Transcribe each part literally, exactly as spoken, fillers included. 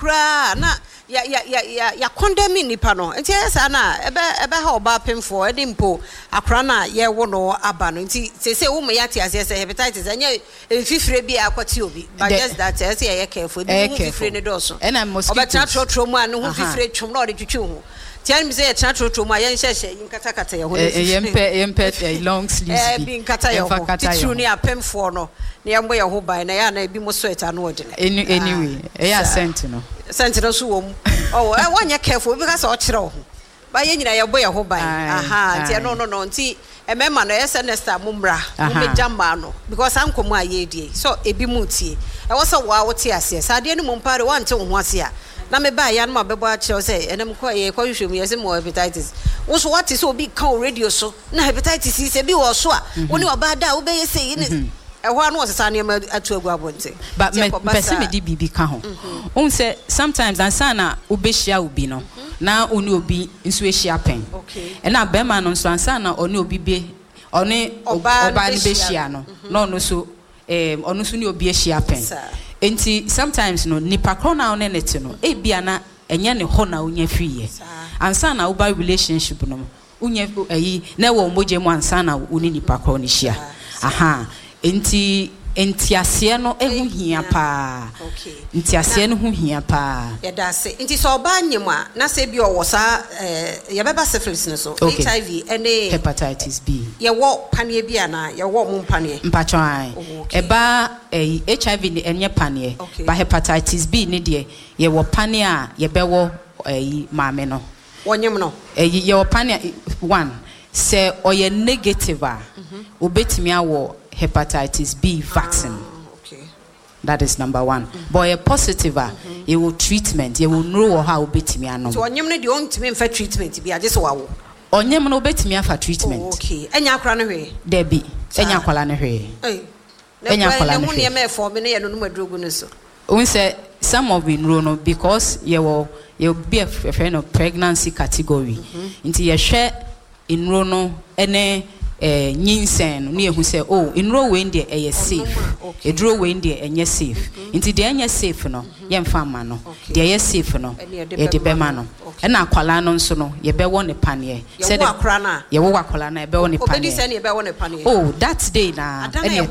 kra na ya ya ya ya condemn nipa no nti esa na ebe ebe ha oba pemfo edimpo akra na ye wo no aba no nti se se wo me yati ase se hepatitis anya fifire bi akwati obi but just that ese ye careful bi wo fifire ne do so and mosquitoes oba tra tro mu anu ho fifire twom na o de twetwe ho tian mi se ye tra tro tro mu ayen hyehye yin kata kata ye ho yempe yempe long sleeves eh bi kata ye ho titru ni apemfo no na ye mbo ye ho ban na ya na bi mo sweater no ode anyway e ya sent no sentino so wo mu oh e wanya careful because o kire ho ba ye nyina ye boy ho ban aha nti no no no nti e mema no yes nesta mumra wo me jamba no because an komu aye die so ebi mu tie e wo so wa wo tie ase sa de no mu mpare wo ante ho ase a na me ba ya no mabebo a kire say enem ko ye kwa hwehwem ye se mo hepatitis wo so what is obi kan radio so na hepatitis is e bi wo so a wo ni oba da wo be ye say ni ehwa no osesa ne ma atu agu abonte but me person me di bibi ka ho on say sometimes ansana obehia obi no na oni obi nso ehia pen okay e na be ma no nso ansana oni obi be oni oba ni behia no no no so eh onu so ni obi ehia pen enti sometimes no nipa krona on net no e bia na enye ne ho na onya friye ansana oba relationship no unya ayi na wo moje mu ansana oni nipa krona hia aha enti entiase no ehu hia pa okay entiase no hu hia pa ya da se enti so oba nyem a na se bi owo sa eh ya beba syphilis no so H I V ene hepatitis B ye wo panie bi ana ye wo mu panie mpacho ai eba eh, H I V ni enye panie ba hepatitis B ni de ye wo panie a ye bewo eh, maame no wonyem no eh, ye wo panie one se oye negative a obetimi awo hepatitis B vaccine. Ah, okay. That is number one. Mm-hmm. But a positive, mm-hmm. you will treatment, you will know how betimi anom. So onyem no de ontimi for treatment bi age so wawo. Onyem no betimi for treatment. Oh, okay. Enya akra no hwe. Debi. Enya akwala no hwe. Eh. Enya akwala no hwe. Na mu ne me for me ne ye no no madrogu no so. We say some of in no because you will you be a friend of pregnancy category. Into your share in no ene eh nyinsen no ehu say oh enro we ndie eh safe edro we ndie enye safe nti de enye safe no ye mfa ma no de ye safe no ye de be ma no e na akwala no nso no ye be wo ne pane say de akwala na ye wo akwala na ye be wo ne pane obedi say na ye be wo ne pane oh that day na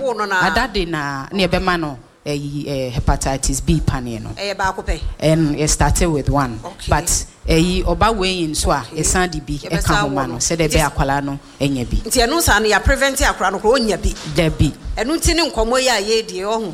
na that day na na ye be ma no eh hepatitis B pane no eh ba akopɛ and it started with one okay. But eh oba we in so a esandi bi e ka ho ma no say de be akwala no enya bi nti eno sa na ya prevent akwala no ko onya bi de bi eno nti ne nkomo ya ye die ohu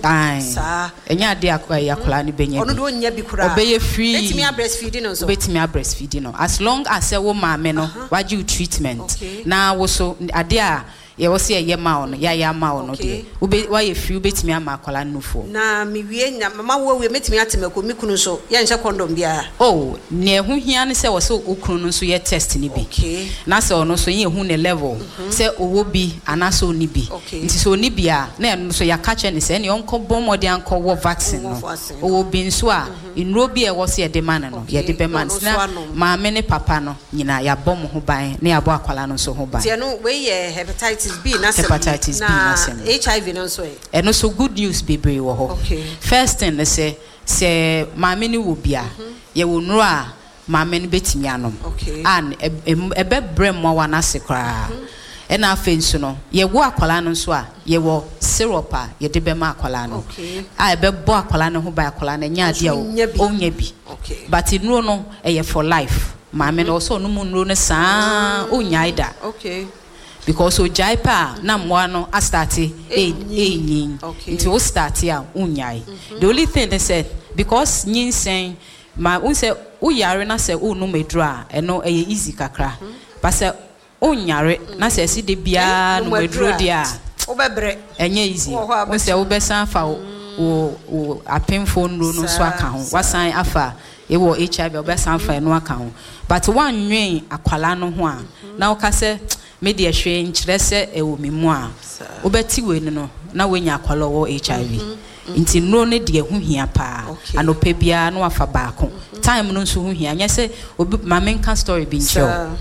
sa enya de akwala no benya bi ono do onya bi kura obeye free betimi a breastfeeding no so betimi a breastfeeding no as long as wo ma me no waju treatment na wo so ade a ye wo se ye ma ono ya ya ma ono de ube wa ye free betimi ama akwala no fo na mi wie nya mama wo we metimi atemako mi kunu so ye nche condom bia oh ne hu hia ne se wo se okunu no so ye test ni bi na se ono so ye hu ne level se owo bi anaso oni bi nti so oni bia na eno so ya catch ne se ne onko bomode anko wo vaccine no owo bi nso a enro bi e wo se ye de man no ye de be man na ma me ne papa no nyina ya bom ho ban na ya bo akwala no so ho ban ti no we ye hepatitis B na hepatitis B na H I V no so e eno so good news bebre wo ho first thing they say se ma me ni wo bia ye wo nro a ma me ni betimi anom an ebe brem mo wa na sekra e na afa nsu no ye wo akwala no so a ye wo syrup a ye de be ma akwala no a ebe bo akwala no ho ba akwala na nya dia o onya bi but nro no e ye for life ma me no so no mu nro no sa onya ida okay because o jaipa na mwa no a start e e into o start ya unyai the only thing they said because nyinsen ma un say o yare na say o no medro a eno e easy kakra but say o nyare na say si de bia no medro dia o bebre enye easy un say o besan fa o o apemfo nro no so aka ho wasan afa e wo H I V o besan fa eno aka ho but one nwen akwala no ho a na o ka say media hwe nkyerese ewo mimu a obeti we no na wenya akwala wo H I V nti no ne de hu hia pa anopa bia no afa baako time no nso hu hia nyese obi mamenka story bi ncho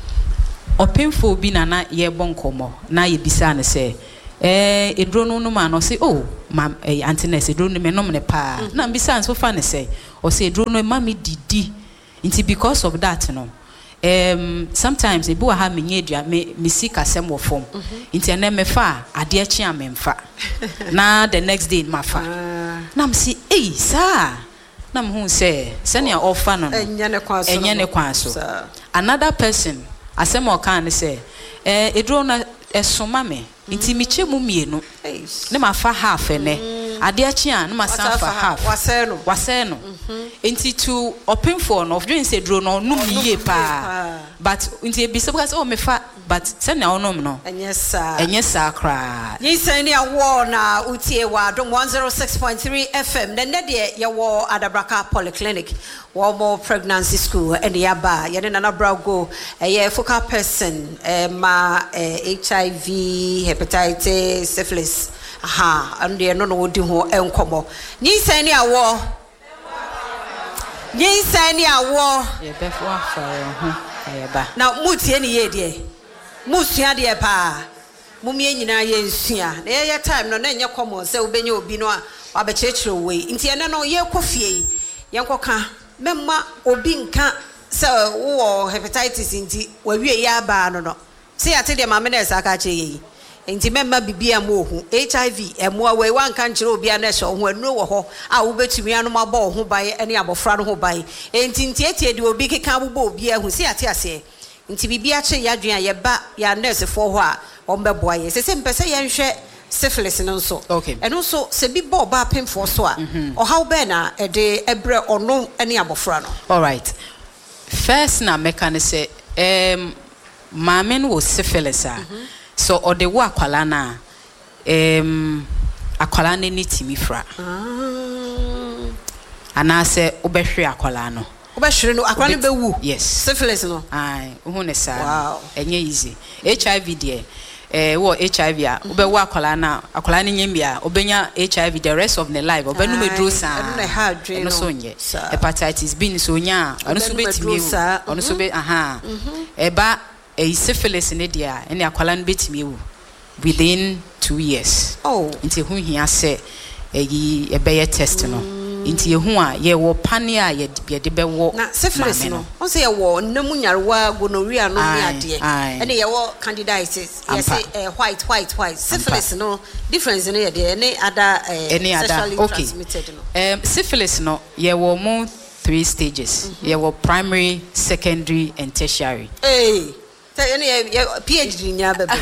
opemfo bi na na ye bonkomo na ye bisa ne se eh edro no no ma no se oh ma antinese edro no me no me pa na bisa nso fa ne se or say eduro no ma me didi nti because of that no um sometimes ebi wa ha me nyedua me me sika sem wo fom nti ene me fa ade achi amemfa na the next day ma fa na m si eh sa na m hu say se ne offer no enye ne kwan so enye ne kwan so another person asem o kan say eh eduro na esoma me nti mi chemu mienu ne ma fa half ene ade achi an ma san fa half wase no wase no nti to open for no of dream say eduro no no miye pa but nti e bi so because oh me fa but se na onom no enye sa enye sa kra yin say ne awo na utie wa dom one oh six point three F M then de ye wo Adabraka Polyclinic wo more pregnancy school and yaba ye na na brago eh focal person eh ma H I V hepatitis syphilis aha and they no no wodi ho enkomo yin say ne awo yin say ne awo ye befo afare ho ayaba na mutie ne ye de musua de pa mumie nyina ye nsua na ye time no na enye common say obenye obi no a wabechechire we nti ene no ye kofie ye nkoka memma obi nka say wo hepatitis nti wawie ya ba no no say ate de mama na esaka che ye nti memma bibia mo hu H I V emo we wan kan kire obi a na hye ho anu wo ho a wo betumi anu ma ba ho ban ene abofra no ho ban nti nti etie de obi keka abobọ obi ahu say ate ase nti bibia che yadwen ye ba ya nurse fo ho a ombeboa ye se se mpese ye nhwe syphilis no so okay eno so se bi bo ba pemfo so a o how be na e de ebre ono ene abofra no all right first na meka say um mamen was syphilis a so o de wo akwala na um akwala na ni timi fra ah ana se obehwe akwala no obehwe no akwala no bewu yes syphilis no ai hu ne sa wow enye easy H I V de eh wo H I V a obewu akwala na akwala ni nyembia obenya H I V the rest of the life obenu medro sa no so nye hepatitis B so nya ono so betimi ono so be aha eba a syphilis in India and akwala betimi ewu within two years oh nti hu hia se eyi ebeye test no nti ehu a ye wo pane a ye de be wo na syphilis no on say ye wo namu nyarwa gonorrhea no mi ade and ye wo candidiasis ye say white white white syphilis no difference no ye de any other sexually transmitted no um syphilis no ye wo mo three stages ye wo primary secondary and tertiary eh P H D nya bebe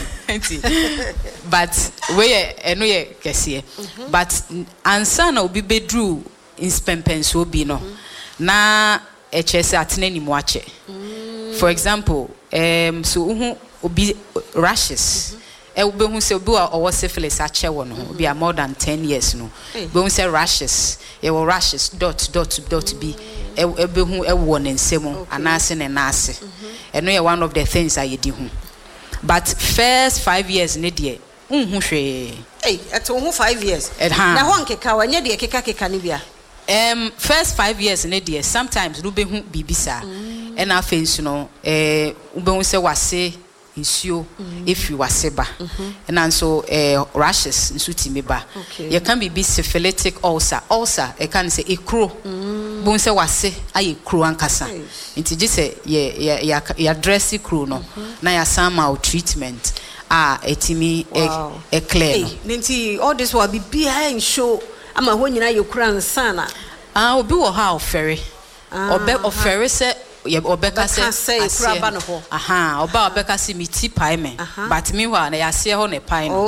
but we eno ye kese but ansa na obi bedru inspempenso obi no na echese atene ni mu ache for example um so uhu obi rashes e obi hu se obi o syphilis ache wo no obi a more than ten years no be hu se rashes e wo rashes dot dot dot b e be hu e wo ne nsem anase ne naase eno ye one of the things I di hu but first five years ne de unhu hwe eh eto hu five years na ho nkeka wanye de keka keka ne bia um first five years ne de sometimes do be hu bibisa and afensu no eh ube hu se wase nsuo if you waseba and also eh rashes nsu timeba you can be syphilitic ulcer ulcer e can say ekro bon se wase aye kro ankasa nti ji se ye ya ya address kro no na ya sama treatment ah etimi e clear no nti all this will be behind show ama ho nyina ye kura nsana ah obi wo ha ofere obe ofere se ye obeka se kuraba no ho aha oba obeka se mi ti pai me but me wa na ya se ho ne pai no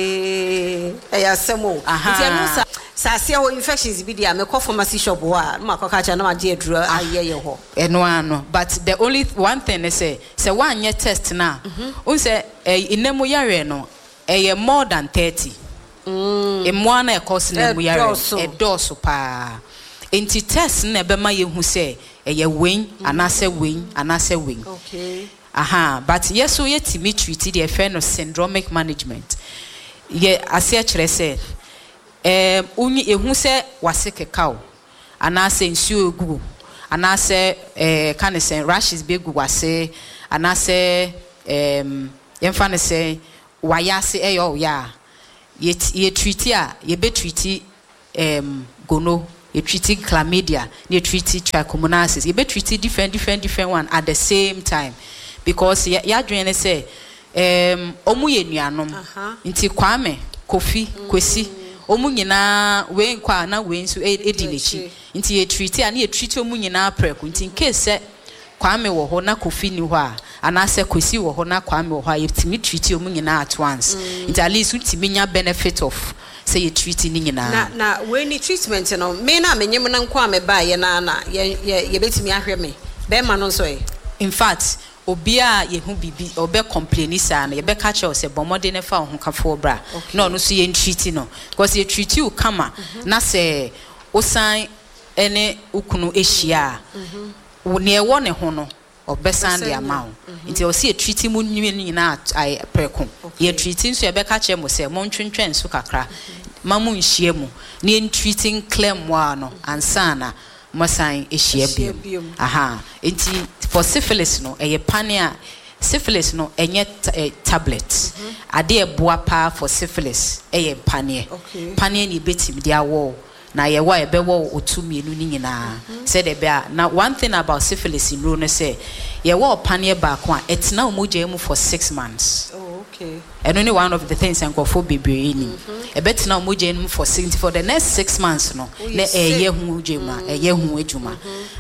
okay e ya semo nti anu sa sa se ho infections bi dia me ko pharmacy shop wa ma ko ka cha na ma je aduru aye ye ho eno ano but the only one thing is say say one ye test na un say inemu yare no e more than thirty mm e mo na e cause inemu yare e doso pa enti test na be ma ye hu say eye wen anase wen anase wen okay aha but yes so yet me treat the friend of syndromic management ye ase kire say em unyi ehu say wase kekao anase nsuo egu anase eh kan say rashes be egu wase anase em yemfa ne say wayase eyo ya ye ye treat a ye be treat em gono you treating chlamydia, you treating trichomonasis, you be treating different, different, different one at the same time, because ya ya doing say, um, omu ye nuanom, inti Kwame, Kofi, Kwesi, omu nyina we nkwa na we nso edi lechi, inti ye treating and ye treat omu nyina preko, inti in case say Kwame wo ho na Kofi ni ho a, anase Kwesi wo ho na Kwame wo ho a, yetimi treat omu nyina at once, inti at least utimi nya benefit of say you treating ni na na we ni treatment no me na menyem na nko ame ba ye na na ye ye betimi ahwe me be ma no so e in fact obi a ye hu bibi obe complain isa na ye be ka che o se bomode ne fa ho kafo bra na no so ye treat no because ye treat you kama na se osan ene ukunu ehia ne e wo ne ho no obesan de amount nti o se ye treat mu nyini na ai preko ye treating so ye be ka che mo se mo ntwentwen so kakra mamu nhie mu ne treating claim wa no ansana mosan ehia bi aha nti for syphilis no eye pania syphilis no enye tablet ade e boa pa for syphilis eye pania pania ni betim dia wo na ye wa ebe wo otumienu ni nyina said e bia na one thing about syphilis in no say ye wa pania ba ko a etina omoje mu for six months. Oh, okay. And only one of the things and go for baby ni e betina omoje mu for six for the next six months no na eye hu jema eye hu adwuma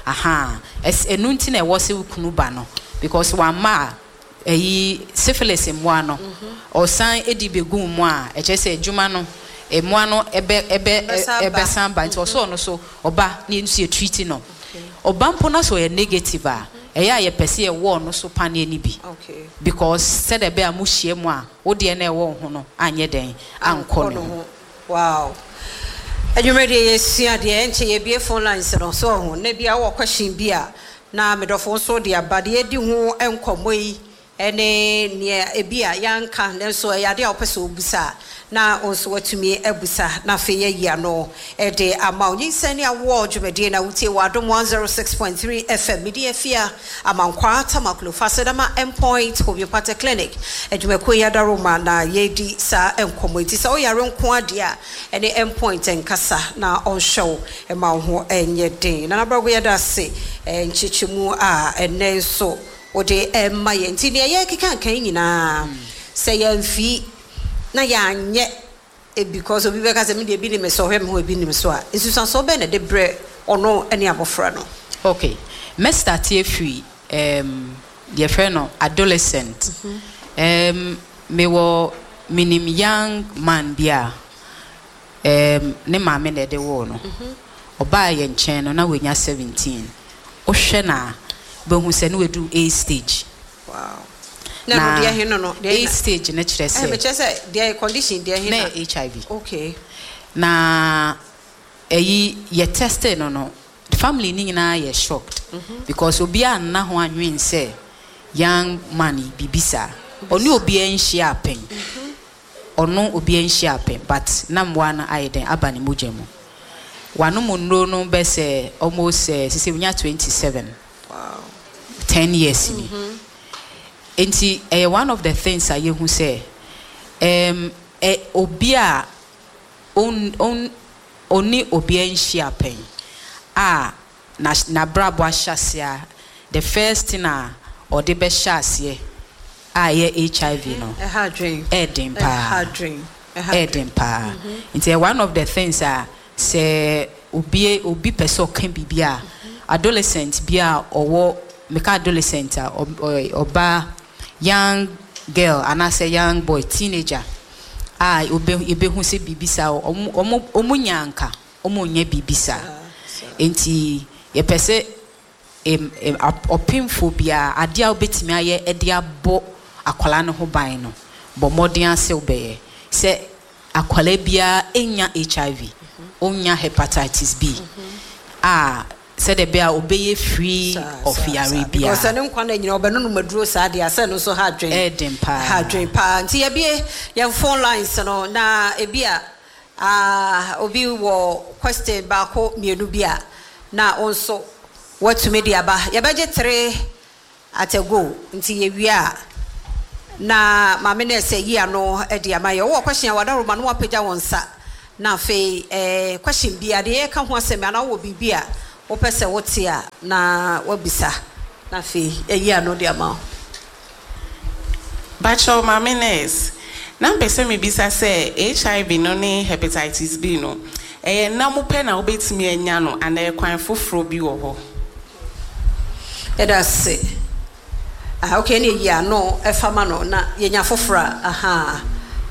aha es enu nti na e wo se kunu ba no because one ma eyi syphilis mu ano osan edi begum mu a e che se adwuma no emo no ebe ebe ebe samba nti oso no so oba ni nsu e treat no oba mpo na so ye negative a eya ye pese ye wo no so pane ni bi okay because said ebe a mu hie mu a wo de na e wo ho no anye den anko no wow adwumede ye sua de enche ye bie phone lines no so ho na bia wo question bia na medofo so de abade edi ho enkomo yi ene ne ebia yanka ne so ya de opese obusa na onso watumi ebusa na fe ye ya no e de amaunyi sani awo dwumede na wutie wadom one oh six point three F M media fia amankwa tamaklo fasedama endpoint homeopathic clinic edwumeko ya daroma na yedi sa enkomo ti sa oyare nko ade a ene endpoint enkasa na on show e ma ho enye den na nabago ya da se enchichimu a ene so ode emma ye nti ne ye keka kan nyina se ye mfi na ya nye e because obi be ka se me de bi ni me so hwe me ho bi ni me so a esusan so be na de bre ono ene abofra no okay me start here free um the friend no adolescent um me wo minim young man bia um ne ma me na de wo no oba ye nchen no na we nya seventeen o hwe na be hu se no we do A stage wow na no dia he no no A stage na kire se eh me kire se dia condition dia he na H I V okay na eyi ye tested no no the family ni nyina ye shocked because obi an na ho anwen se young man bibisa oni obi en hia apen ono obi en hia apen but na mwa na ayeden abani mojemu wanu munro no be se almost uh, sisi nya twenty-seven wow ten years ni enti eh, one of the things I hu say um eh, obi a on on oni obi en hia pen ah na na brabo ahyasia the first thing na or the be hyasie ah ye H I V no a hard dream edin pa hard dream edin pa enti one of the things are say obi obi person can be bia adolescent bia owo meka adolescent oba young girl and I say young boy teenager ah obe ebe hu se bibisa omo omo nyanka omo nya bibisa enti ye pese em opinfo bia ade a obetimi aye ede abo akwala no ho ban no bo modern ase obeye se akwala bia enya H I V onya hepatitis B ah said the bear obey free of Arabia because I don't want you know but no maduro sad ya say no so hard drink edin pa hard drink pa nti ye bie your phone lines no na ebia ah obi wo question ba ko mienu bia na onso what to media ba ye beje three at a go nti ye wia na ma me na say ye no e dia ma ye wo question wa da ro ma no apagya won sa na fe eh question bia de ka ho asem ana wo bibia wo pese wo te a na wabisa na fe eyi ano de ama Bacho mamines na pese me bisa say H I V no ne hepatitis B no eh na mo pe na obetimi anya no ana kwan foforo bi wo ho Eda se ah okay ne yi ano e fama no na yenya fofora aha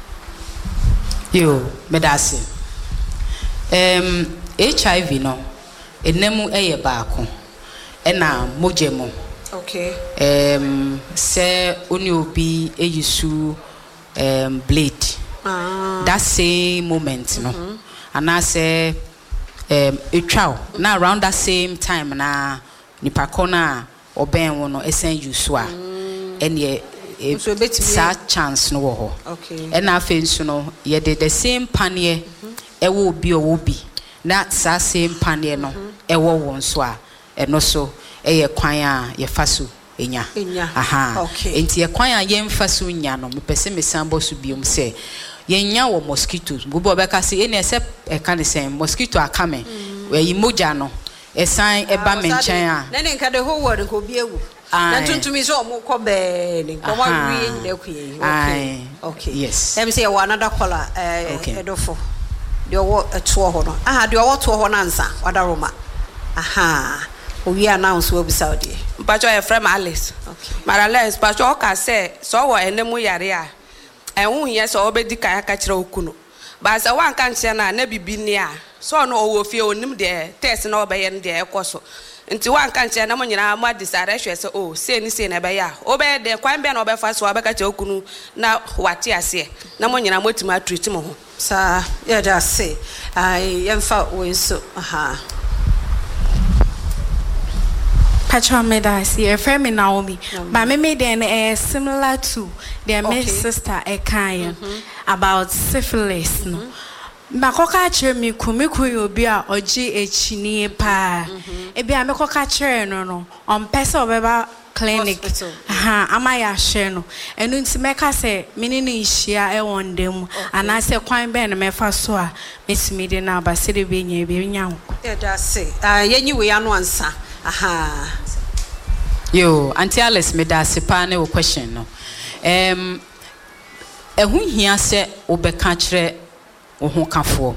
yo medase um H I V no enemu eye baako ena mojemo okay um se oni obi eyisu um blade ah that same moment no mm-hmm. and I say um etwa na around that same time na nipa kona oben wo no esen yusu a ene sa chance no wo ho okay and afen so no ye de the same panie e wo obi o wo bi na sa same panie no e wo won so a eno so e ye kwan a ye faso enya aha okay enti ye kwan a ye mfaso nya no me pese me sambo so biom se ye nya wo mosquitoes bubo be ka se ene ese e ka ne sen mosquito akame we moja no esan eba menchen a na ne nka the whole world ko bi ewu na tuntumi so mo ko be ne ko wa wi nyina ku ye okay okay yes let me say one another caller eh edofo de owo eto ho no aha de owo to ho na nsa wada roma aha o wi announce we be saudi Bacho e frem Alice okay Marales Bacho ka say so wo enemu yare a ehun ye so obedi kan aka kire okuno ba se wan kan kire na na bibi ni a so no owo fie onim de test na obeye ne de ekoso nti wan kan kire na mo nyina ma disare hwe se o se ni se na be ya obe de kwan be na obefa so obeka kire okunu na wate ase na mo nyina motima treat mo ho sa ya da se ai yemfa we so aha Patrol Medasi, a friend in Naomi. But me made an uh, similar to their okay. sister Ekaya mm-hmm. about syphilis. Mm-hmm. No, Makoka chere me kumiku yobia or G H ni pa. Ebia me koka chere no no on pesa obeba clinic. Aha, ama ya share no. Enu nti meka se mini ni ishia e won dem ana se kwan be na mefa so a mesimi de na ba se de be nya be nya. Yeah, that's it. Ah, yenyi we anu ansa. Aha. Yo, Auntie Alice me da sepa ne wo question no. Em ehun hia se obeka kire wo ho kafo.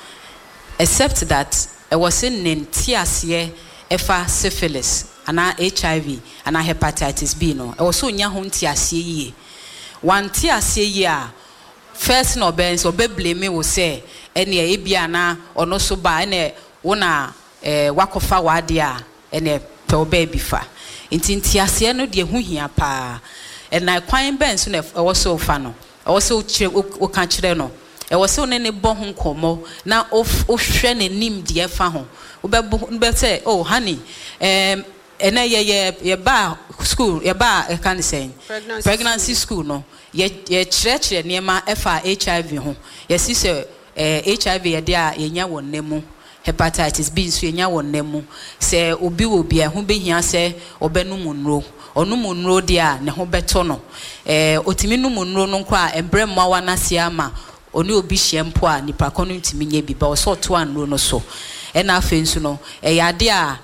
Except that e was in ntiase efa syphilis ana H I V ana hepatitis B no. E was so nya ho ntiase yi. Wan ntiase yi a first no ben so be blame wo say ene e bia na ono so ba ene wo na eh wakofa wade a ene pe obaby fa nti ntiase no de hu hia pa ena kwan ben so na e wo so fa no e wo so kire o ka kire no e wo so ne ne bo hu komo na o hwe ne nim de fa ho wo be be say oh honey em ena ye ye ye ba school ye ba e kan say pregnancy, pregnancy school no ye ye kire kire ne ma e fa H I V ho ye si se eh H I V ye de a ye nya won nemu hepatitis B so enya won nemu se obi obi a ho behia se obenu munro onu munro dia ne ho beto no eh otimi nu munro no kwa embre mwa na sia ma oni obi hyempo a nipa kono ntimi nya bi ba o so to anro no so e na afensu no e yade a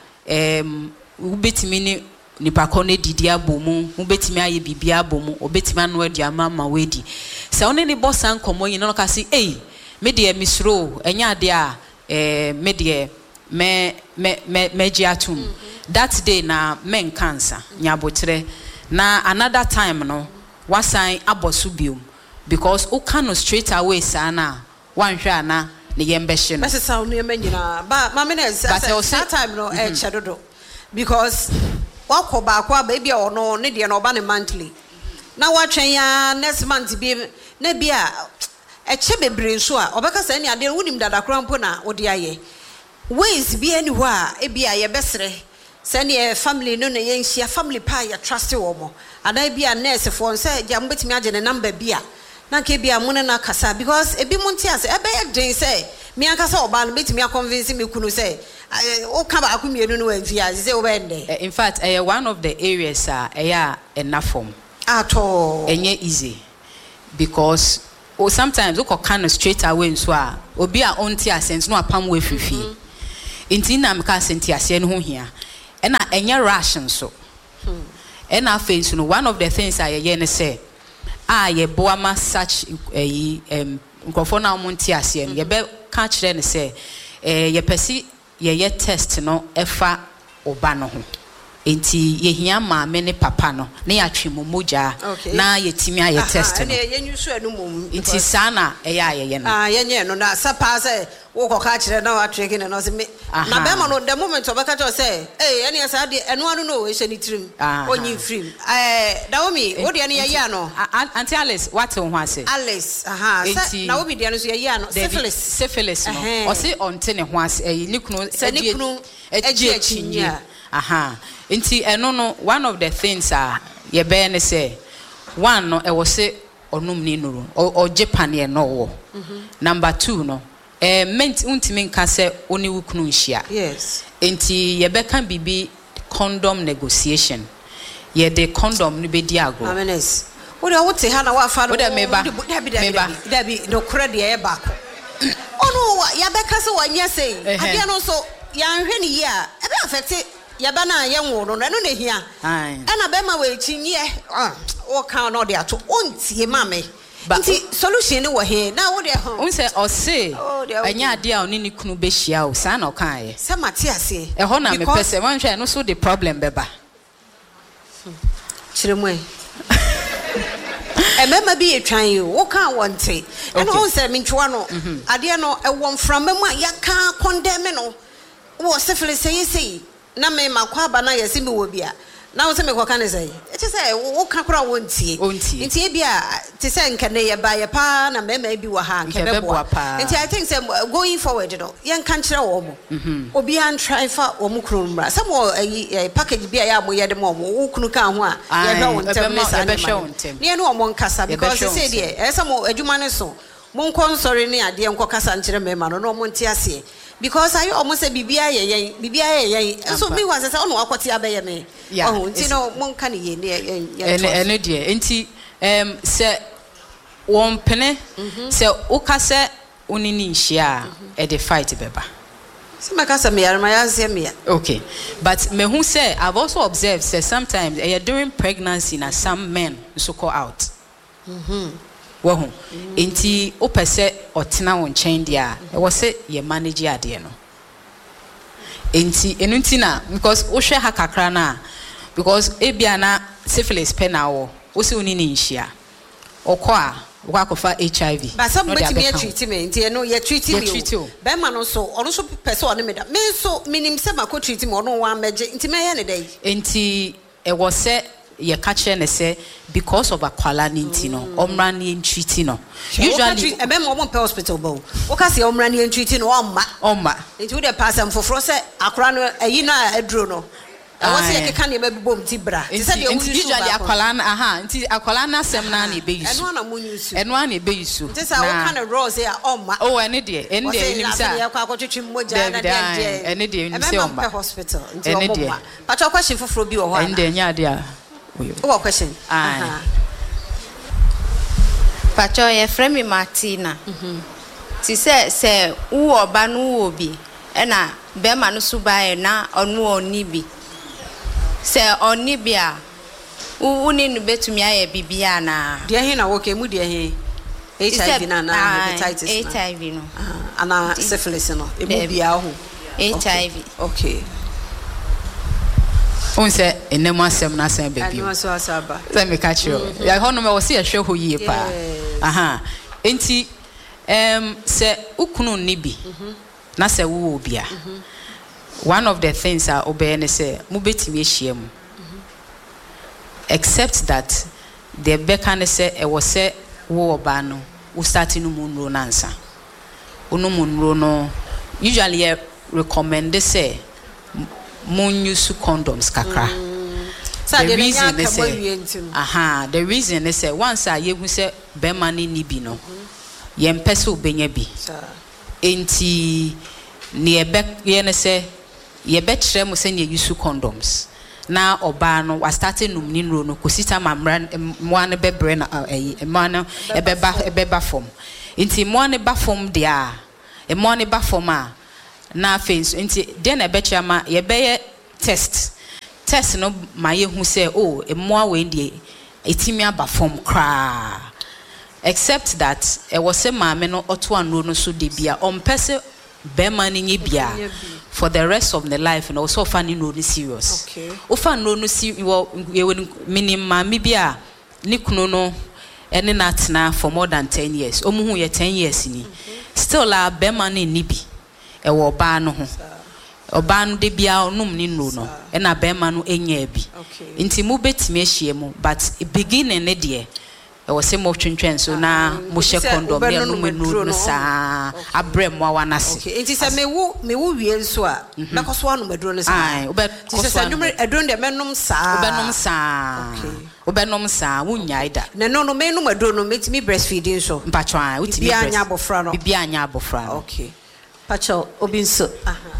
em ubetimi ni nipa kono didi abomu ubetimi aye bibia abomu obetimi anu aduama ma wedi se oni ni bossa nkomo yin no ka se eh me de misro enya ade a eh me de me me me mejiatum mm-hmm. that day na men cancer nyabotre na another time no wasan abosubium because o can straight away sana wan hwa na ne yembehye no bese sa no nyina ba mama na that time no e chedodo because wakoba kwa baby ono ne de no oba ne monthly na watwen ya next month bi na bia eche bebre nso a obeka sa ne ade wunim dada krampo na odi aye ways bi ani ho a e bia ye besere se ne family no na yenhia family pa ya trust wo mo ana bia nurse for se ja mbetimi age ne number bia na ke bia mo na kasa because e bi mo ntia se e be ye den se mi akasa oba no betimi convince me kunu se o ka ba akumienu no wanfia se o be nde in fact uh, one of the areas uh, uh, enough form at all enye easy because or sometimes we kind of straight away so a obi a onti asent no apam we fifi enti na me ka senti ase no ho hia e na enye ration so e na face no one of the things I ye ne say ah ye boama such eh um nkofo na omonti ase no ye be ka kire ne say eh ye pesi ye ye test no efa oba no ho enti ye hia ma me ne papa no na ya twemu moja na ye timi aye test no na ye nyu anu mum enti sana e ya ye ye no ah ye nye no na sapa say wo ko ka kire na wa trek ne no se me na be ma no the moment obeka to say eh ene asa de eno anu no we shani trim onyi frim eh Naomi wo de ne ye ya no Auntie Alice what ho ase Alice aha na wo bi de no so ye ya no syphilis syphilis no o se onte ne ho ase eh ni kunu se ni kunu eji echinya aha enti eno no one of the things are ye be ne say one no e wo se onum ni nuru o Japan ye no wo number two no eh ment untimi nka se oni wukunu nhia yes enti ye be kan bibi condom negotiation ye the condom no be di ago amenes wo de wo te ha na wa fa no wo de meba meba dabi no credit ye ba ko ono ya be ka se wanya sei ade no so ya nhwe ni ye a e be affect ya ba na ye nwo no no na hia ana be ma we chinye o kan no de ato ontie ma me nti solution ni wo he na wo de ho unse o se anya ade a oni ni kunu be hia o sa na o kan ye se mate ase e ho na me pese wan hwe no so the problem beba chiremwe e mema bi etwan yi wo kan wonte e no unse me ntwa no ade no e wo mframa mu a ya kan condemn no wo syphilis sei sei na me makwa ba na yesi me wo bia na wo se me koka ne sei e ti say wo ka kora wontie nti e bia ti say nka ne ye ba ye pa na me ma bi wo ha nka be bo nti I think say going forward no ye nka kire wo mo obi an try fa wo mu kunu mra some package bia ya mo ye de mo wo kunu ka ho a ye hwa won tem ne sa ne ne wo mo nkasa because say de e say mo adwuma ne so mo nkon sorry ne ade nkọ kasa nkire me ma no no mo nti ase because I almost say bibia ye yen bibia ye yen so me was say ono akwoti abeye me oh nti no mon kan ye ne ene ene de nti em se won pene se ukase onini nhia e de fight beba se makasa me yarma ya se me okay but me who say I've also observed say sometimes uh, during pregnancy na some men so call out mhm wo enti opese otena won chen dia e wo se ye manage ade no enti enu nti na because wo hwe ha kakra na because ebia na syphilis pe na wo wo se oni ni nhia okọ a wo akofa H I V but some bet me treat me enti no ye treat me be ma no so ono so pese ono me da me so minim se ma ko treat me ono wa meje enti me ye ne dai enti e wo se ye catch ne say because of akwala ninti no omra ni entreat no usually e be mo mo hospital bo o ka say omra ni entreat no omma omma nti wo de passam foforo say akwala no ayi na aduro no e wo say ke kan ye be bom ti bra ti say de usually akwala na aha nti akwala na sem na na e be yusu eno na mo yusu eno na e be yusu nti say wo kan rose ya omma oh ene de ene de nim say ya kwa kwotwetwe moja na de de ene de nim say omma hospital nti omma pato question foforo bi wo ho ene de nya de a what question? Uh-huh. Pacho ye frame Martina. Mhm. Ti say say wo oba no wo bi e na be ma no suba e na onu oni bi. Say oni bi a wo ni no betumi aye bibia na. De he na wo ke mu de he. H I V na na hepatitis na. H I V no. Ah, ana syphilis no. E mu bia ho. H I V. Okay. Unse enemu asem na asem baby. Enemu so asaba. Let me catch you. Ya hono me wo se ehwe ho yie pa. Aha. Enti em se ukunu ni bi. Na se wo obia. One of the things are obey ne say mu betimi ehia mu. Except that the beka ne say e wo se wo oba no wo start no mu nro nansa. Ono mu nro no usually recommend say mon use condoms kakra. Mm. The reason they say, aha, the reason they say once I you say be money ni bi no. Ye mpese obenye bi. Enti ne be ye ne say ye be kire mo say ne use condoms. na oba no was starting num ni nro no kosita mamra mo an bebre na eh mo an ebeba ebeba form nti mo an ba form dia e mo an ba form a na face nti de na be chiama ye be test test no ma ye hu say oh e mo awe ndie etimi aba form kra except that e was say maame no oto anro no so de bia on pese be man ni bia for the rest of the life and also fanny no ni serious okay o fan no no si minim maame bia ni kunu no ene natna for more than ten years o mu hu ye ten years ni still a be man ni bi e wo ba no ho oba no de bia onum ni no no e na be man no enya bi nti mu betime ahie mu but beginning ne de e wo se mo twentwen so na mo she condom ne no menu no sa abrem wa wanase okay nti se me wo me wo wie nso a na koso anu medro no sa ai obe koso anu edro de menum sa obenom sa okay obenom sa wunya ida na no no menum edro no metimi breastfeeding so mpatwa utimi bia anya abofra no bia anya abofra no okay pacho obinso aha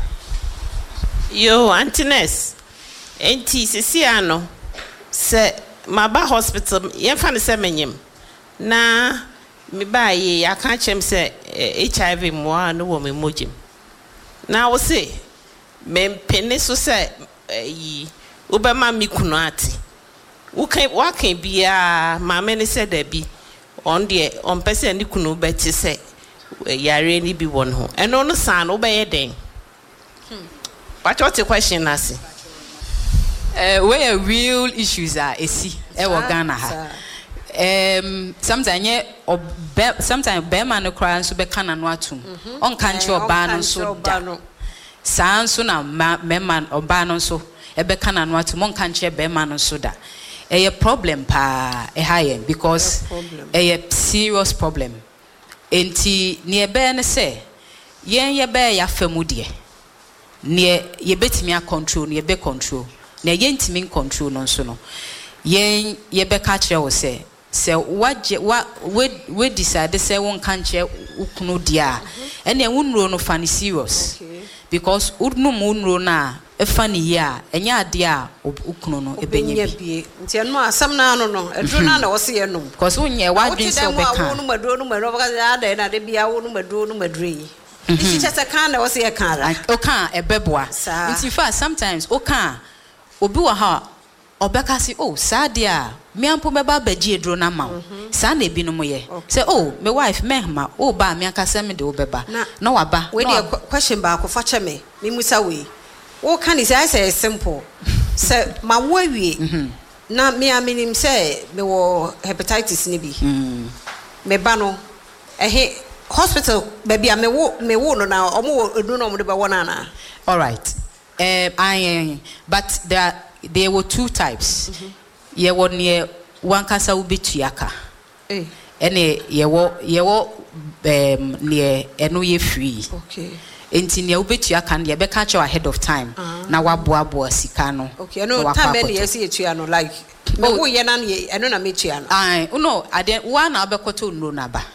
yo Antines enti sisi ano se maba hospital ye fa ne se menyem na me ba ye ya ka chem se H I V mo no wo me mojim na wo se me pene so se yi wo be ma mi kunu ati wo kan wa kan bia ma me ne se da bi on de on pese ni kunu be ti se yare ni bi won ho eno no san wo be ye den hmm but what the question nasi Uh, where real issues are esi e wo Ghana ha um sometimes or sometimes be man no cry so be kana no atum on kan che oba no so da san so na me man oba no so e be kana no atum on kan che be man no so da e a problem pa e high because e a serious problem enti ne be ne say yen ye be ya famu de ne ye betimi a control ne be control na yentimi control no so no yen ye be ka kire wo se se waje wa we decide se won kan kire ukunu dia ene wunro no fani serious because udnu munro na e fani ya enya ade a ukunu no ebenye bi nti eno asam na no no edru na na wo se ye no because unye wadwen se be kan wonu maduro no maduro ka ada na de bia wonu maduro no maduro yi isi chese kan na wo se ye kan ra o kan ebeboa nti fa sometimes o kan obi wa ha obeka si oh sad dia me ampo beba bagie dro na ma sa na ebi no moye say oh my wife mehma oh ba me akasa me de obeba na waba we dey question ba ko fa che me me musa we wo kan is I say simple say ma wo awie na me aminim say me wo hepatitis ni bi me ba no eh hospital baby me wo me wo no na omo edu no mo de ba wona na all right um I but there there were two types ye won ye one kasa ubetuaka eh ene ye wo ye wo um ne eno ye free okay enti ne ubetuaka ne be ka cho ahead of time na waboaboa sika no okay no time ne ye see etua no like me wo ye na ne eno na me tua no ai no ade one na obekoto no na ba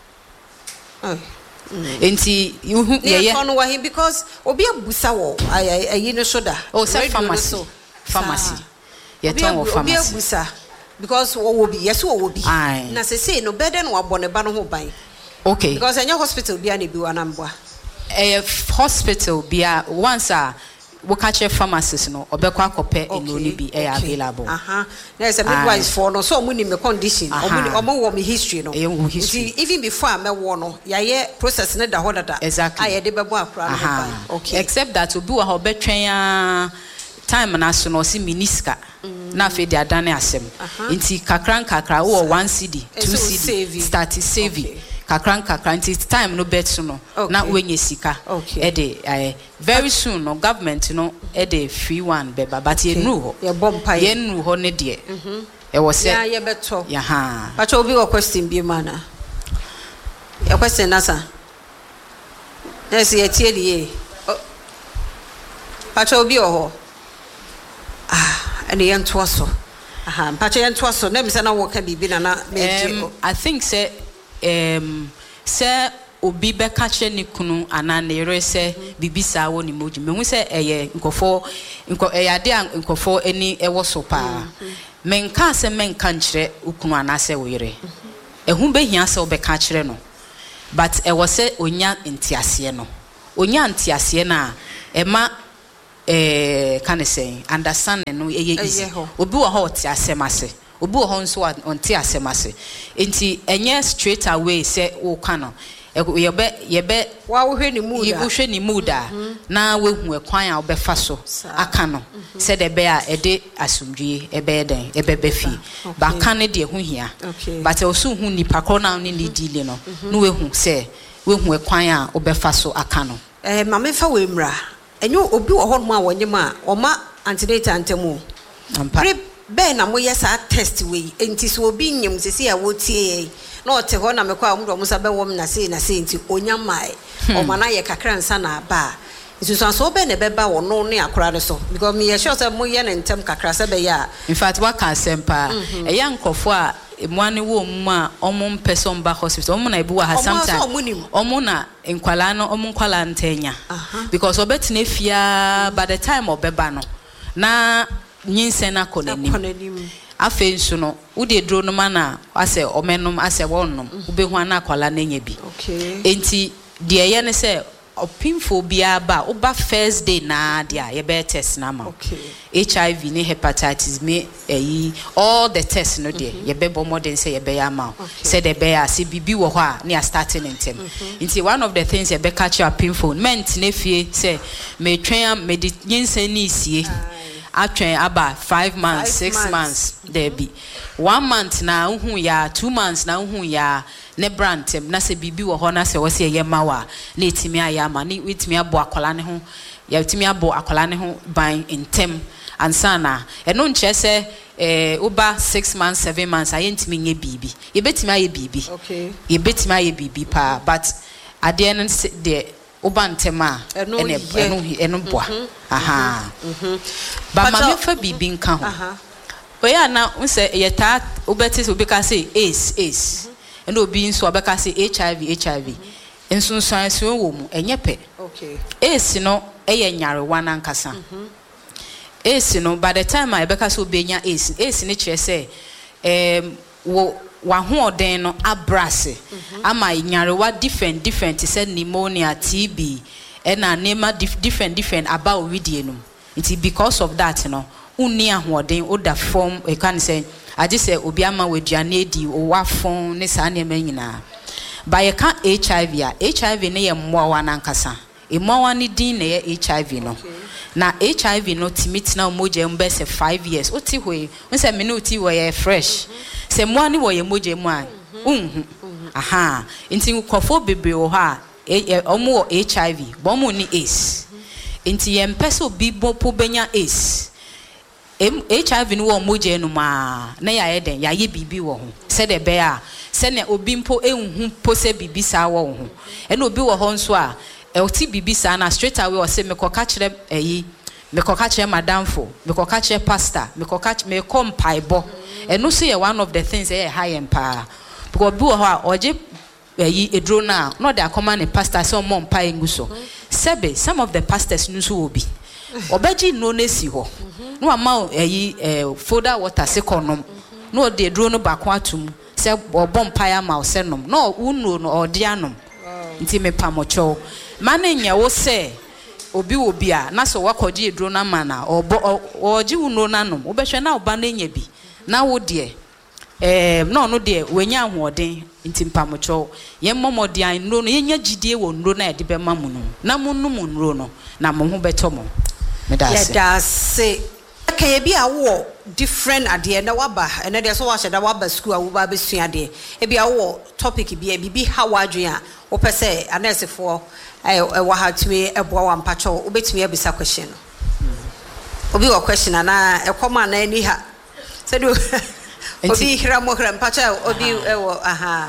enti you yeah yeah no wa him because obi abusa wo ayi no shoda oh say pharmacy pharmacy ye ton wo pharmacy obi abusa because wo wo bi yes wo wo bi na say say no better no abone ba no ho ban okay because any hospital bia na bi wa na mboa a hospital bia once a we catch a pharmacist no obekwa kope enoni bi e available aha there is a midwife for no so muni me condition omuni omo wo me history no even before me wo no ya ye process ne da ho dada exactly aye de bebo akura no okay except that obi wa obetwen ya time na so no si miniska na fe de adane asem nti kakran kakra wo one cd two cd start saving kakran kakran nti time no bet no na wenye sika e de very soon no government no e de free one beba but ye nu ho ye bompa ye nu ho ne de e wo se ya ye beto ya ha pacho obi wo question bi mana ya question nasa yes ye tie die pacho obi ho ah ene ye nto so aha pacho ye nto so na bi se na wo ka bibi na na um I think say um say obi be kache ni kunu anane yere se bibisa wo ni moji me hu se eye nkofo nko eyade nkofo eni ewo so pa menka se menka nkyere ukunu anase wo yere ehu be hia se obeka kire no but e wo se onya ntiase no onya ntiase na ema eh can say understand no eye easy obi wo ho tiase mase obi wo ho nso on tiase mase enti enye straight away se wo kano yebe yebe wa wo hwe ni mood a wo hwe ni mood a na we hu ekwan a obefa so aka no se de be a ede asumdwie ebe den ebe be fi ba kan ne de hu hia but e so hu nipa kro na ne ni dile no no we hu se we hu ekwan a obefa so aka no eh ma me fa we mra enyo obi wo ho no a wonyem a oma antenatal antemu pre be na mo yesa test we enti so obi nyem sesi a wotie na ote ho na me kwa mu do musa be wom na sei na sei enti onyamai o mana ye kakra nsa na ba isusu so be ne be ba wo no ne akora ne so because me ye sure say mo ye ne ntem kakra se be ya in fact wa kan sempa e ya nkofo a emwane wo mu a omum person ba hospital omum na ebu wa ha sometimes omum na enkwala no omum kwala ntanya because obetine fia by the time obeba no na nyinse na konanim afa nso no ude dro no mana ase omenom ase wonnom ubehu ana kwala na nya bi okay enti de ye ne se opimfo bia ba oba first day na dia ye be test na ma okay H I V ni hepatitis me eh all the tests no de ye be bo modern say ye be ya ma say de be ya se bibi wo ho a na starting ntem nti one of the things ye be catch your opimfo ment na fie say me twen me di nyinsa ni sie atwen aba five months five six months, months there be one month na uhu ya two months na uhu ya ne brantem na se bibi wo ho na se wo se ye mawa na etimi ayama ni etimi abo akola ne ho ya etimi abo akola ne ho ban intem ansana eno nche se eh oba six months seven months ayentimi nye bibi ye betimi aye bibi okay ye betimi aye bibi pa but ade en de oba ntema ene eno eno boa aha ba ma me fa bibi nka ho aha oya na unse ye ta obeti obeka say ace ace eno obi nso obeka say H I V H I V enso nsan so wo mu enye pe okay ace no eye nyarewa na nkasa ace no by the time I obeka say obenya ace ace ne kire say em wo wa ho oden no abrase ama nyarewa different different say pneumonia T B ena nema different different about widie no it because of that no uni ahoden oda form e kan say age say obi ama waduane edi o wa fon ne sa ne manyina ba ye kan H I V a H I V ne ye mmoa na nkasa e mmoa ne din ne ye H I V no na H I V no timit na moje mbe se five years oti hoye won say me no oti wo ye fresh se mmoa ne wo ye moje mu a unhu aha nti nkofo bebre wo ha omo H I V bo mo ni ace nti ye mpeso bi bo po benya ace H I V no wo moje no ma na ya ye den ya ye bibi wo ho se de be a se ne obi mpo enhu po se bibi sa wo ho e na obi wo ho nso a e oti bibi sa na straight away o se me ko ka kire eyi me ko ka kire madam fo me ko ka kire pastor me ko ka me ko mpaibo e no so ye one of the things e high empa because bi wo ho a oje eyi edro na no dey come na pastor so mo mpa enguso sebe some of the pastors no so obi obeji no na si ho no ama eyi folder water se konom no dey edro no ba ko atum se obom pa ya ma se nom no unu no odi anom nti me pamocho mane nya wo se obi obi a na so wakoji edro na mana obo oji unu na nom obehwe na oba na nya bi na wo de eh no no de wenya ahoden nti pamocho ye momodian no no yenya gidie wo nro na ede be mamu no na munnu munro no na mo ho beto mo me da se da se kaya bi a wo different ade na waba ene de so wa sheda waba school a wo ba be sua de e bi a wo topic bi e bi how adwen a wo pese anesefo eh wa ha tumi eboa wa mpacho wo betumi abisa question no obi wo question na e koma na ani ha se do obi hira mo hira mpacho obi ewo aha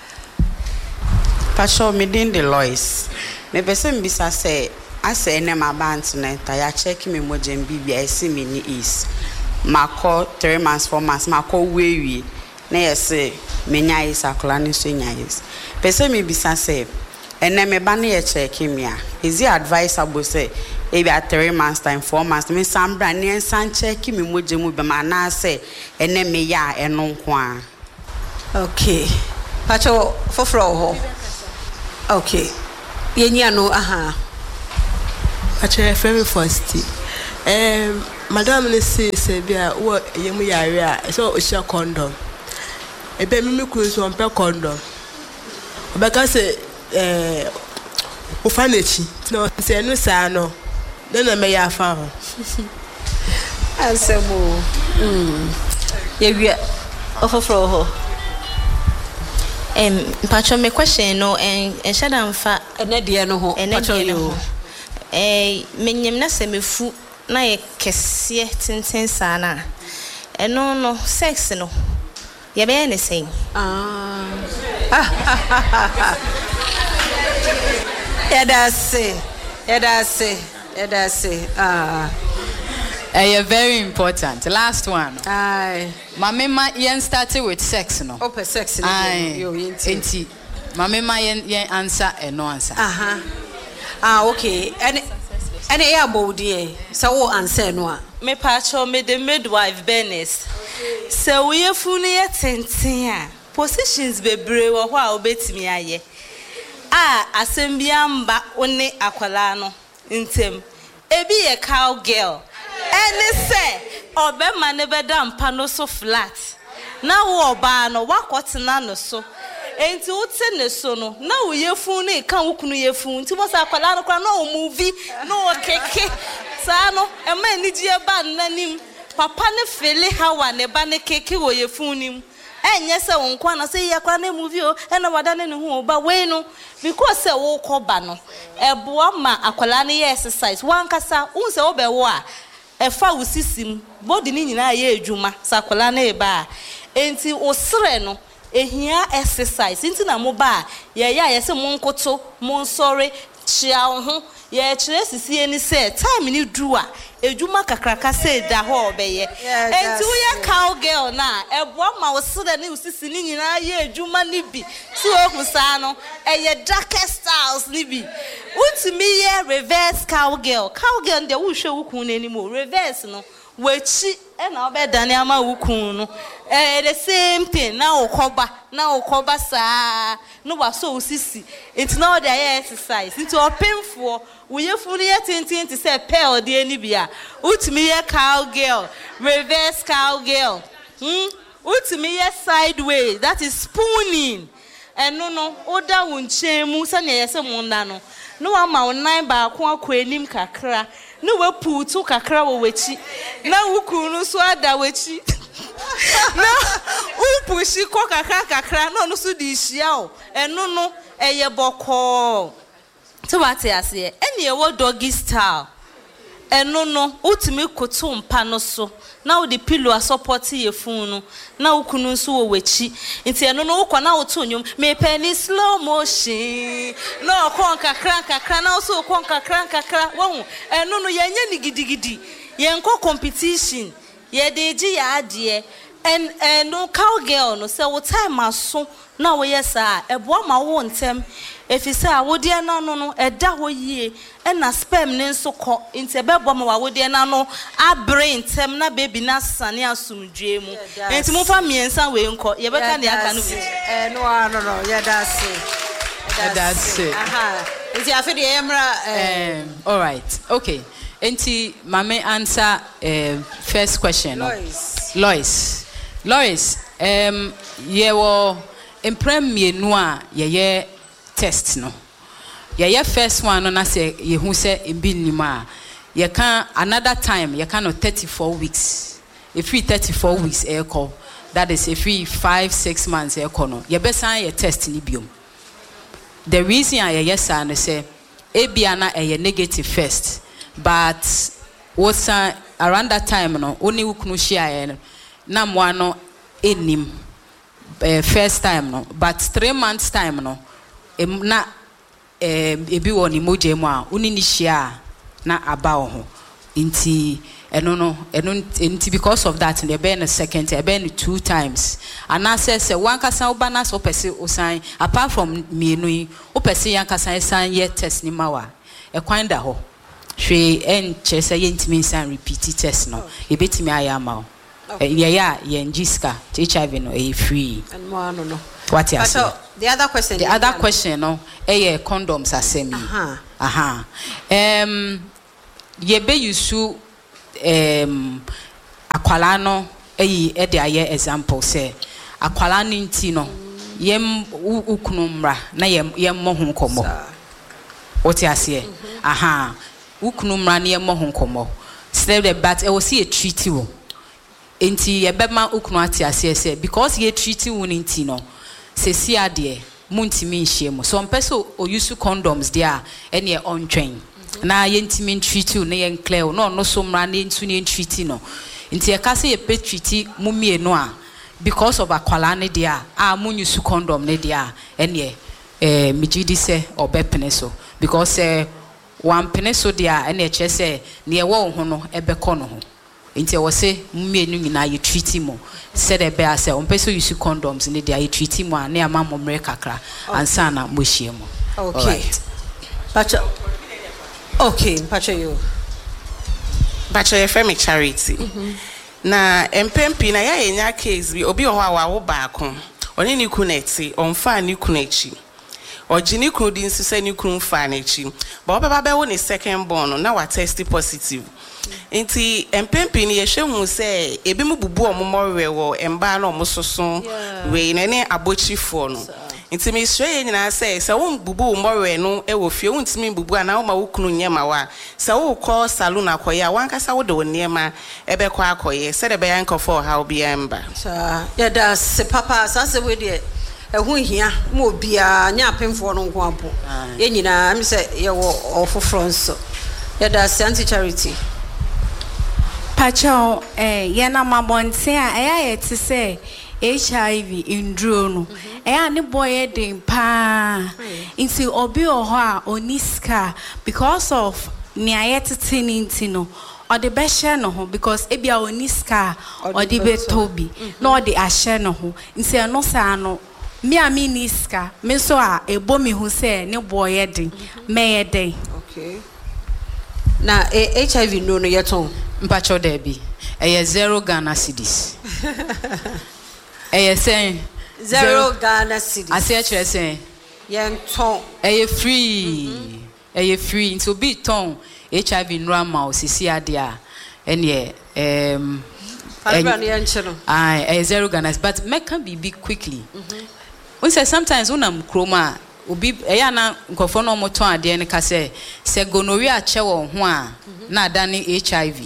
pacho me din de Lois me pese mbisa se ase ene ma bant na ta ya check me mo jam bibia ese me ni is mako three months four months mako wewi na yese menya is akola ni so nya is pese me bisa se and then me bani e check me a is it advisable say maybe at three months time four months me some brand ne san check me moje mu be ma na say and then me ya eno nko a okay pacho foforo ho okay yenya no aha pacho very first um madam ne say say bia wo yemu yare a so o share condom e be me ku so on pe condom obeka say eh o fanechi no say no sa no then na me ya fa ho asemo mm ye wi ofofro ho em pacho me question no en en shada mfa ene de no ho pacho yo eh menyem na se mefu na ye kese tintin sana eno no sex no ye be ne sen ah yeah that's it yeah that's it yeah that's it ah uh, very important last one aye mama ma yen started with sex no open sex no yo enti mama ma yen yen answer e no answer aha ah okay and and e abodi so wo answer no a me pacho me the midwife business so we funu ye tenten a positions bebre wo ho a obetimi aye ah asembia mba one akwala no ntem ebi ye cow girl ene se obema ne beda mpa no so flat na wo oba no wakotena no so enti wote ne so no na wo yefun ne kan wokunu yefun nti mo sa akwala no kwa na o movie no keke sa no e ma ni gie ba nanim papa ne fele hawa ne ba ne keke wo yefun nim enye se wo nkwa na se yakwa na movie o e na wada ne hu ba we no because se wo koba no e boa ma akwala ne exercise wan kasa un se wo be wo a e fa wo sisim body ni nyina ye adwuma sa akwala na e ba enti osre no ehia exercise nti na mo ba ye ya ye se mo nkoto mo nsore chia ho ye kire sisi eni se time ni du a edwuma kakraka se da ho obeye enti wo ye cow girl na ebo ma wo sere ni usisi ni nyina ye edwuma ni bi si o kusa no eye darkest styles ni bi utimi ye reverse cow girl cow girl de wo hwe wo kun ni mo reverse no wechi e na obedane ama wo kun no eh the same thing na okoba na okoba sa no wa so usisi enti na the exercise enti opemfo wo yefu ni yetintin ti say pearl de ani bia utimi ye cow girl reverse cow girl hmm utimi ye sideways that is spooning eno no oda wo nchemu sa na yese mo na no no wa ma onan ba ko akọ anim kakra no we putu kakra wo wechi na wukunu so ada wechi na upushi ko kakra kakra no no so di hia o eno no eye boko to what ase ene e wo doggy style eno no utimi koto mpa no so na wo di pillow support ye fun no na wukunu so wo wechi nti eno no wukọ na wo to nyom me penny slow motion no kon kakra kakra na so kon kakra kakra wo eno no yenye ni gidigidi yenko competition ye de ji ya ade en eno cow girl no say wo time aso na wo yesa ebo ma wo ntem efisa wo de na no no eda ho yie na sperm ne nso kọ nti ebebo ma wo de na no abre ntem na baby na sane asumdwe mu enti mo fa miensa we nko ye beka ne aka no bi eh no no no yeah that's it that's it aha nti afi de emra eh all right okay enti mame answer uh, first question Lois Lois Lois um ye wo imprem mienu a ye ye test no ye ye first one no na say ye hu say ebi nima ye can another time ye can no thirty-four weeks if we thirty-four weeks e call that is if we five six months e call no ye be san ye test ni biom the reason I yes and say ebia na e negative first but what's uh, around that time no only ukunu share na mo ano enim uh, first time no but three months time no em na ebi woni moje mu a uni ni share na aba ho nti and no no and because of that they been a second they been two times and I says one kasa ubana so pese osan apart from me no o pese yan kasa san ye test ni mawa e kwan da ho hwe en chese ye ntimi san repeat test no e betimi ayama yeah yeah yeah Jiska H I V no e free and more no no what you say the other question the other question no eh condoms asemi aha aha um ye be yusu um akwala no eyi e de aye example say akwala no nti no yem ukunu mra na yem yem mo ho nkomo what you say aha ukunu mra na yem mo ho nkomo say the but e will see a treaty wo enti ye be ma ukunu ati ase say because ye treaty wo nti no se si ade muntimi nhye mo so mpeso o use condoms there and ye on train na ye ntimi treaty wo na ye clear no no so mra na ntu ne treaty no enti ye ka say ye pe treaty mumie no a because of akwala ne there a mun use condom ne there and ye eh mijidi say obepene so because eh one pene so there and ye che say ne ye wo ho no ebekọ no ho enti wo say mumie no nyina ye treaty mo said a bear say on person use condoms in the treaty mo na ama mo mre kakra ansa na mo hie mo okay pacha okay pacha you pacha your family charity na empempi na ya enya case bi obi ho awa wo baako oni ni kuneti on fa ni kunechi ojini kunu di nsise ni kunu fa na echi ba obeba be wo ni second born na wa test positive Inti empempi ni yehwe hu se ebi mu bubu omomorwe wo emba na omososo we na ne abochifo no inti mi hwe nyina se se wo bubu omorwe no e wo fie untimi bubu ana wo ma wo kunu nyema wa se wo ko salon akoye wankasa wo de woniema ebe kwa akoye se de be yanko for how be emba sa ya da se papa sa se we de ehu hia mo bia nya apemfo no nko apo ye nyina mi se ye wo ofofro nso ya da Santi Charity Pacho eh yana mabonte a eya yeti say H I V indro no eya ne boy den pa inti obi oho a oniska because of ne ayetete ninti no or the beshe no ho because ebia oniska or the betobi no the ashe no ho inti no sa no me a miniska me so a ebo mi hu say ne boy den me den okay na H I V no no yeton mpacho debi eye zero Ghana cedis eye sen zero Ghana cedis ase chere sen yen ton eye free eye free into be ton H I V no ama osisi ade a ene em eye zero Ghana but make can be big quickly we say sometimes unam kroma obi eya na nkofo no moton ade ne ka se se gonorrhea che wo ho a na adane H I V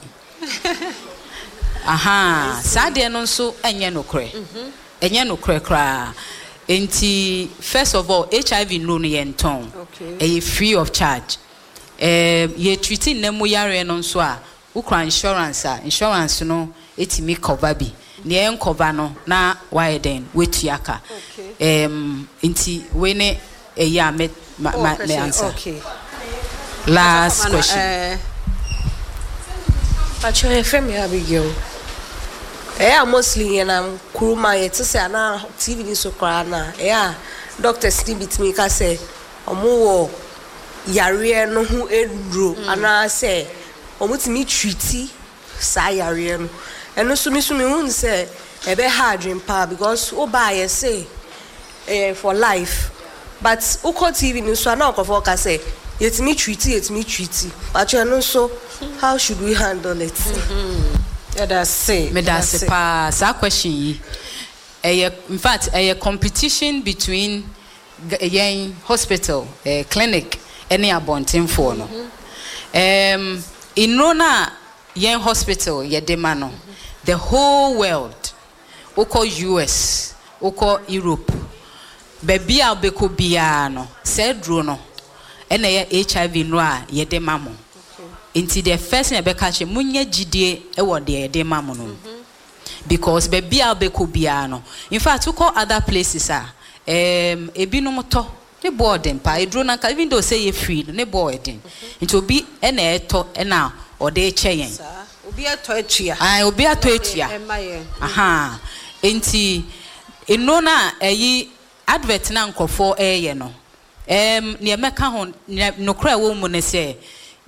aha sade no nso enye no kre enye no kre kra enti first of all H I V no no yenton e free of charge eh ye treating na mu yare no nso a ukra insurance a insurance no etimi cover bi ne en cover no na why then wetuaka em enti we ne eya me me answer okay last question Pacho efem ya bigyo eh mostly na kuruma yete se na T V ni so kra na eh doctor snibit mi ka se omo wo yare no hu endro ana se omo ti mi treaty sa yare no eno so mi so mi hu se e be hard dream pa because o ba ye say eh for life but uko T V ni so na okofo ka se yet me treaty yet me treaty but you know so how should we handle it yeah that's say me that's pa sa question yi eh in fact a competition between yen hospital eh clinic any abontin for no um in Rona yen hospital ye dema no the whole world oko U S oko Europe baby a beko bia no said no ena ye H I V no a ye de mamo into the first na be catch munye gidie e wo de de mamo no because baby a be ko bia no in fact we call other places ah um ebinom to ne boarding pa edro na ka even though say ye free ne boarding into be ena eto ena o de che yen Obi ato etua. Ai obi ato etua. Aha. Enti eno na eyi advert na nkofo eye no. Em ne meka ho no kra wo mu ne se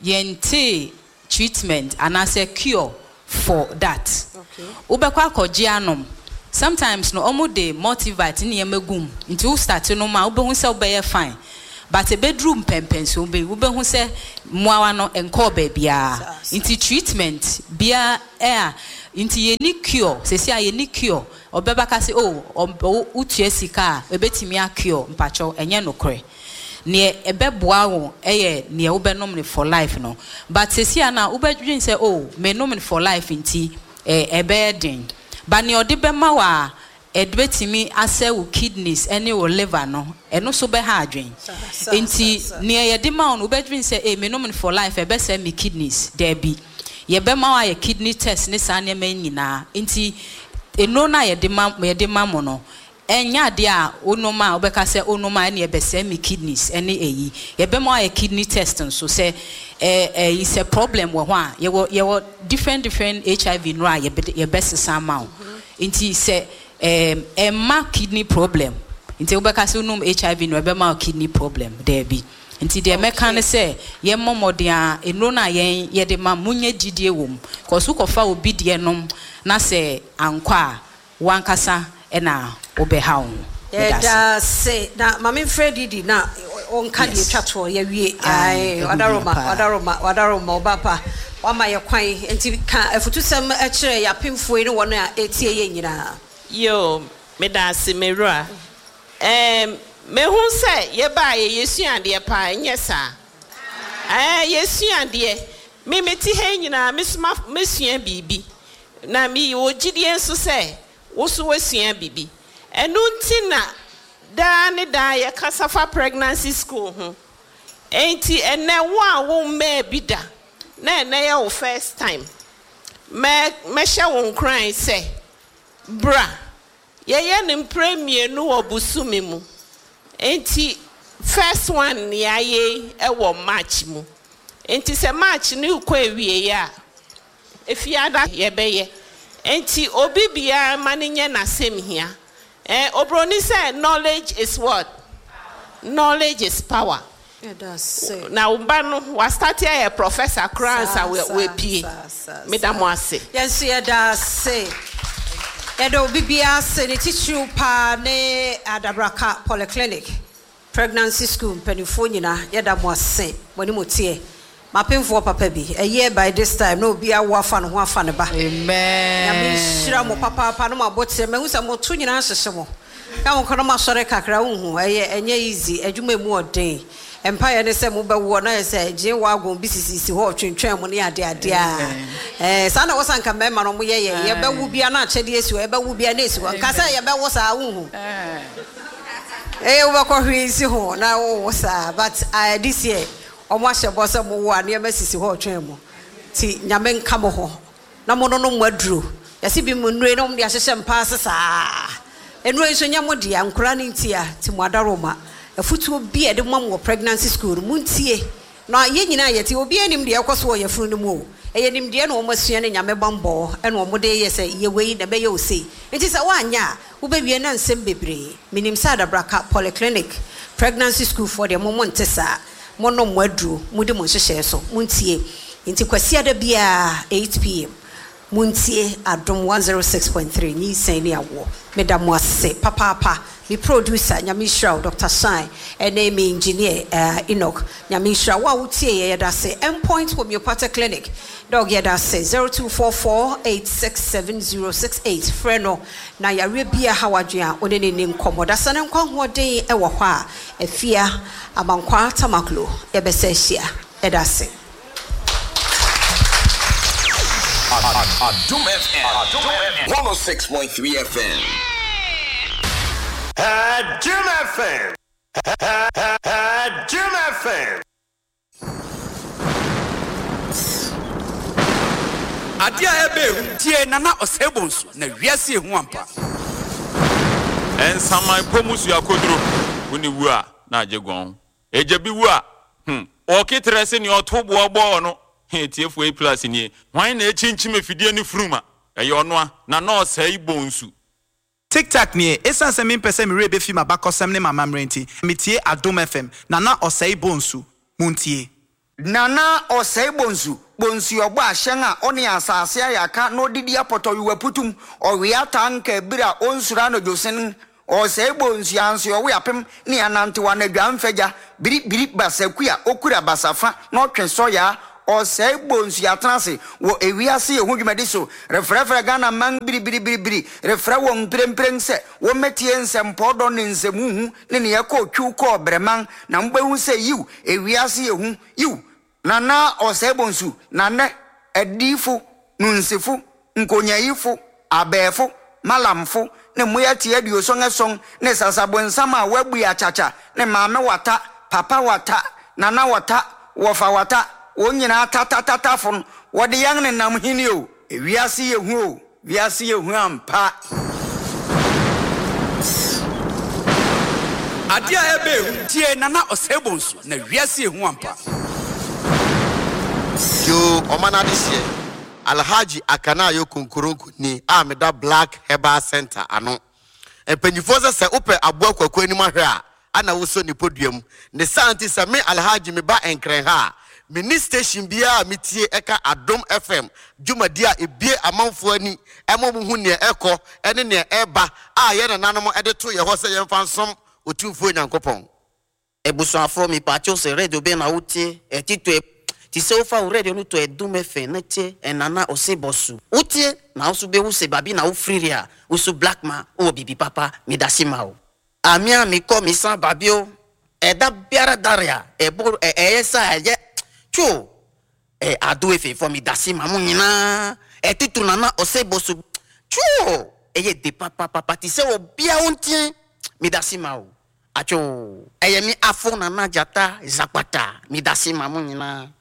yente treatment and as a cure for that. Okay. Ubekwa koje anom. Sometimes no omo de motivate ne yemagum. Nti u start no ma ubehu se ubeye fine. But a bedroom pempen so be ubehu se moawa no enko ba bia. Nti treatment bia air nti ye ni cure. Se se ye ni cure. Obeba ka se oh utua sika ebetimi a cure mpacho enye no kre. Ne ebeboa wo eye ne ubenom ne for life no. But se se na ubedwin se oh me nom ne for life nti eh ebedin. But ne odebema wa edbetimi ase wo kidneys ene wo liver no eno so be ha adwen enti ne ye de ma on ubedwin se e me nom for life e be se me kidneys there be ye be ma wa ye kidney test ne sa ne ma nyina enti eno na ye de ma ye de ma mo no enya de a onoma obeka se onoma ne ye be se me kidneys ene eyi ye be ma wa ye kidney test so se eh eh is a problem wo ho a ye wo ye wo different different H I V no a ye be ye be sesa ma enti se um a kidney problem nti ubeka se unum H I V no be ma kidney problem there be nti de meka ne se ye momode a eno na yen ye de ma munye gidie wom cause ukofa obi de nom na se ankwa wankasa e na obeha wo da se na mama Freddy di na onka de twato ye wie ai wadaroma wadaroma wadaroma obapa wama ye kwan nti ka afutusem a kire ya pemfo ni won a etie ye nyina. Yo, me da se merua. Em me hu se ye ba ye yesuande pa nye sa. Eh yesuande me meti he nyina mesuma mesua bibi. Na mi ogidie nso se wo so wasua bibi. Enu ntina da ne da ye kasafa pregnancy school ho. Enti ene wo a wo me bi da. Na ene ye wo first time. Me me hye wo nkran se bra ye ye nim premier no obusumi mu enti first one ya ye e wo match mu enti se match ni ukọ ewie ya efiada ye be ye enti obi bia maninye na sem hia eh obroni say knowledge is what knowledge is power. Yeah, that's say. Now uba no wa start here a professor Kransa we we pie madam ase yes yeah that's say. Edo bibia se ne titru pa ne Adabraka Polyclinic pregnancy school penifo nyina yeda mo ase woni motie mapemfo papa bi a year by this time no bia wo afa no ho afa ne ba amen ya me shira mo papa papa no mabote me hu se mo tu nyina hyehye mo ka won kono ma sore kakra wo hu eye enye easy adwuma mu oden empire ne se mo be wo na se je wa agon bisisisi ho twentwen mo ne ade ade a eh sa na wo sanka me ma no mo ye ye ye be wu bia na achede esi wo ye be wu bia na esi wo nka sa ye be wo sa wo hu eh eh wo ko hwisi ho na wo sa but uh, this year omo ahye bo se mo wo a ne ma sisi ho twen mo ti nyame nka mo ho na mo no no mo aduro yesi bi mo nure no mo de ahyehye mpa sesa enu enso nya mo de ankura ne ntia ti mo adaroma afutu bi e de mom wo pregnancy school muntie na ye nyina ye ti obi anim de ekoso ye funu mu e ye nim de na o masua ne nyame bambo e na o mode ye se ye wei na be ye o sei enti se wanya wo be wie na nsem bebre minim sa Adabraka Polyclinic pregnancy school for the moment ntesa mo no mo aduro mo de mo hyehye so muntie enti kwasia da bia eight p m muntie adom one oh six point three ni sen ni awo medam ase papa papa mi producer Nyamishra Doctor Shine and name engineer uh, Enoch Nyamishra wa utie ye da say endpoint homeopathic clinic dog ye da say zero two four four eight six seven zero six eight freno na ya rebia hawadua one ne nim komoda sanen kwa hoden e wo hɔ a afia amankwa tamaklo ye be se hia e da say Adum F M one oh six point three F M Adum F M Adum F M Adia ebe tie nana osebonso na wiase ehu ampa Ensamai pomusu akodro woni wu a na ajegon eje bi wu a hm o kitrese ni otobo obo no he tie fo plus ni wan na echinchi mefidie ni fruma eye ono a na na osai bonsu TikTok ni esan se min pese mi rebe fi mabakosem ne mama mrenti metie Adom F M na na osai bonsu muntie nana osai bonsu bonsu yobo ahyen a oni asase ayaka no didi apoto yiwaputum owia tanka bira onsura no josen osai bonsu anso yowo yapem ne anante wa na dwanfagya biri biri basakua okura basafa no twenso ya osai bonsu yatrase wo ewiase ehudwumade so refrefre Ghana man biri biri biri biri refre wo mpremprem se wo metie nsempodɔ ne nsemuhu ne ne yakɔ twu kɔ breman na mbehu se yiw ewiase ehu yiw nana osai bonsu nane edifo nunsefo nkonyayifo abefo malamfo ne moyati adio songesong ne sasabonsam a wabu ya chacha ne maame wata papa wata nana wata wofa wata onyina tatatata fon wode yang ne nam hini o ewiase yehu o wiase yehu ampa adia ebe tie nana osai bonsu na wiase yehu ampa yo omana disie Alhaji Akana yo kunkurunku ni ameda Black Herbal Center ano empanyifo se se ope aboa kwakwa ni mahwe a ana woso ni podium ne santi se me Alhaji me ba enkren ha mini station bia metie eka Adom F M dwumadi a ebie amanfo ani emomuhu ne ekọ ene ne eba a ye nananom ede to ye ho se ye mfa nsom otumfo nyankopon ebusuafo mi pacho se radio be na utie etito ti se ofa radio no to Adom F M na tie enana osebosu utie na osu be hu se babi na ufriria usu black man o bibi papa mi dasima o amia mi ko mi san babio eda biara daria ebo eyesa ye Cho eh Adom F M for mi dasima mu nyina etito nana osebosu cho eye de papa papa ti se obia untie mi dasima o acho eye mi afo nana jata zapata mi dasima mu nyina